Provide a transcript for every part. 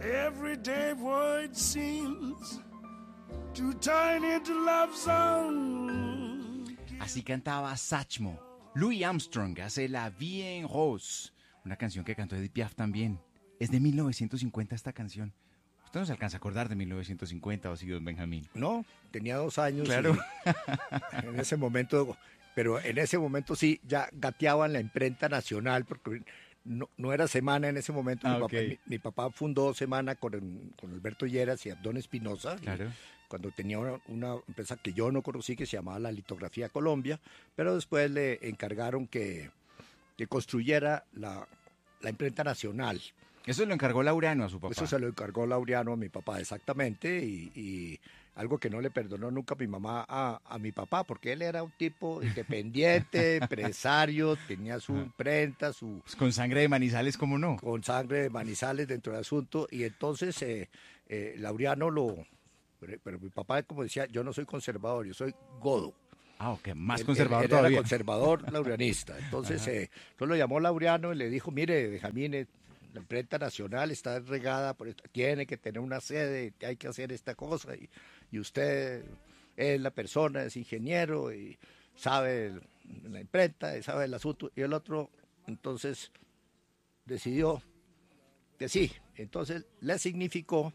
Every day, boy, it seems too tiny to love some. Así cantaba Satchmo. Louis Armstrong hace La Vie en Rose, una canción que cantó Edith Piaf también. Es de 1950 esta canción. Usted no se alcanza a acordar de 1950, ¿o sí, don Benjamín? No, tenía 2 años. Claro. En ese momento, pero en ese momento sí, ya gateaba en la imprenta nacional, porque no era Semana en ese momento. Mi papá fundó Semana con Alberto Lleras y Abdón Espinosa. Claro. Cuando tenía una empresa que yo no conocí, que se llamaba La Litografía Colombia, pero después le encargaron que construyera la imprenta nacional. Eso lo encargó Laureano a su papá. Eso se lo encargó Laureano a mi papá, exactamente, y algo que no le perdonó nunca mi mamá a mi papá, porque él era un tipo independiente, empresario, tenía su imprenta, Pues con sangre de Manizales, ¿cómo no? Con sangre de Manizales dentro del asunto, y entonces Laureano Pero mi papá, como decía, yo no soy conservador, yo soy godo. Ah, ok, más conservador él todavía. Era conservador laureanista. Entonces, entonces lo llamó Laureano y le dijo, mire, Benjamín, la imprenta nacional está regada por esto, tiene que tener una sede, hay que hacer esta cosa, y usted es la persona, es ingeniero, y sabe la imprenta, y sabe el asunto, y el otro, entonces, decidió que sí. Entonces, le significó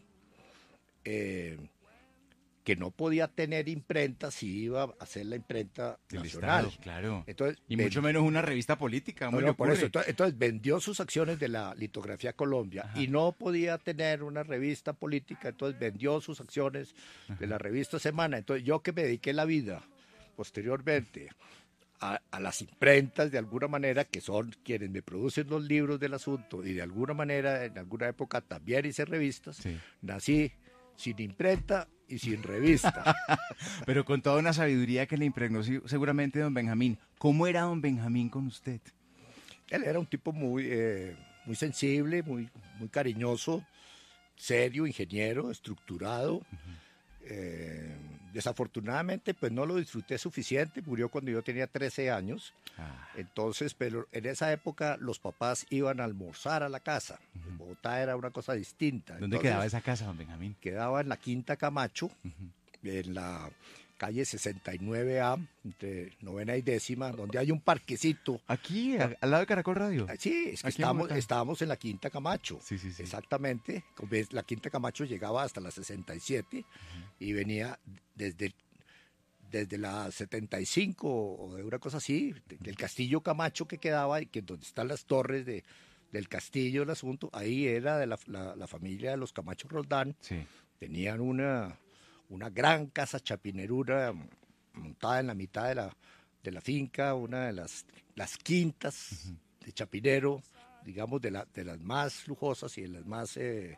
que no podía tener imprenta si iba a hacer la imprenta del nacional. Estado, claro. Entonces, y mucho menos una revista política. Por eso, entonces vendió sus acciones de la Litografía Colombia. Ajá. Y no podía tener una revista política, entonces vendió sus acciones de la revista Semana. Entonces yo, que me dediqué la vida posteriormente a las imprentas, de alguna manera, que son quienes me producen los libros del asunto, y de alguna manera, en alguna época también hice revistas, sí. Nací sin imprenta y sin revista. Pero con toda una sabiduría que le impregnó seguramente don Benjamín. ¿Cómo era don Benjamín con usted? Él era un tipo muy sensible, muy cariñoso, serio, ingeniero, estructurado. Desafortunadamente, pues no lo disfruté suficiente. Murió cuando yo tenía 13 años. Entonces, pero en esa época los papás iban a almorzar a la casa. En Bogotá era una cosa distinta. ¿Dónde quedaba esa casa, don Benjamín? Quedaba en la Quinta Camacho, en la calle 69A, entre 9ª y 10ª, donde hay un parquecito. ¿Aquí, al lado de Caracol Radio? Sí, es que estábamos en la Quinta Camacho. Sí. Exactamente. La Quinta Camacho llegaba hasta la 67 y venía desde la 75 o de una cosa así, del Castillo Camacho que quedaba, y que donde están las torres del castillo, el asunto, ahí era de la familia de los Camacho Roldán. Sí. Tenían una gran casa chapinerura montada en la mitad de la finca, una de las quintas de Chapinero, digamos, de las más lujosas y de las más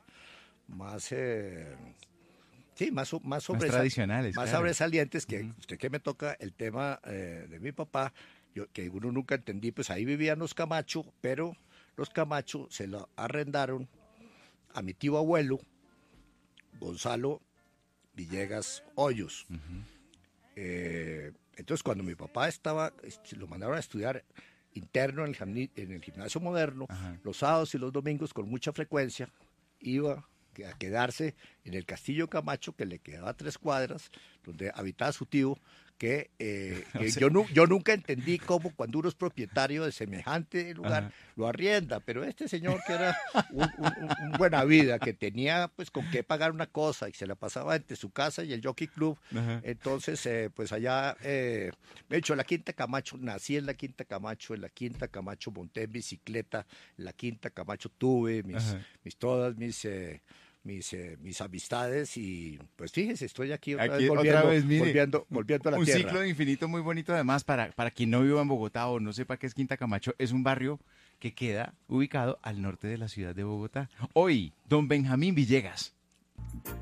tradicionales, más sobresalientes, que usted que me toca el tema de mi papá, que uno nunca entendí, pues ahí vivían los Camacho, pero los Camacho se lo arrendaron a mi tío abuelo, Gonzalo Villegas Hoyos. Entonces, cuando mi papá lo mandaron a estudiar interno en el gimnasio moderno, los sábados y los domingos con mucha frecuencia iba a quedarse en el Castillo Camacho, que le quedaba a 3 cuadras, donde habitaba su tío, que yo nunca entendí cómo, cuando uno es propietario de semejante lugar, lo arrienda, pero este señor, que era un buena vida, que tenía pues con qué pagar una cosa y se la pasaba entre su casa y el Jockey Club, entonces pues allá, de hecho, la Quinta Camacho, nací en la Quinta Camacho, monté en bicicleta, en la Quinta Camacho tuve todas mis amistades, y pues fíjese, estoy aquí otra vez volviendo a la un tierra. Ciclo de infinito muy bonito. Además, para quien no viva en Bogotá o no sepa qué es Quinta Camacho, es un barrio que queda ubicado al norte de la ciudad de Bogotá. Hoy, don Benjamín Villegas.